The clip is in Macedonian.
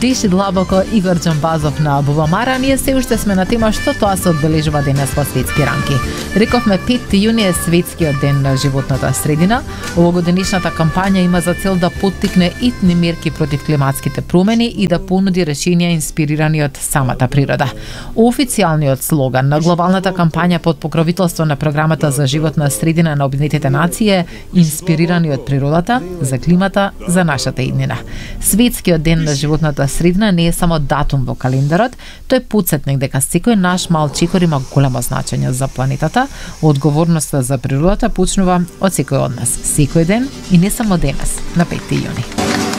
Диши длабоко Игор Џамбазов на Бубамара, ние се уште сме на тема што тоа се одбележува денес во светски рамки. Рековме 5 јуни е светскиот ден на животната средина. Овогодишната кампања има за цел да поттикне итни мерки против климатските промени и да понуди решенија инспирирани од самата природа. Официјалниот слоган на глобалната кампања под покровителство на програмата за животна средина на Обединетите нации е инспирирани од природата, за климата, за нашата иднина. Светскиот ден на животната средина не е само датум во календарот, тој е потсетник дека секој наш мал чекор има големо значење за планетата. Одговорноста за природата почнува од секој од нас, секој ден и не само денес, на 5 јуни.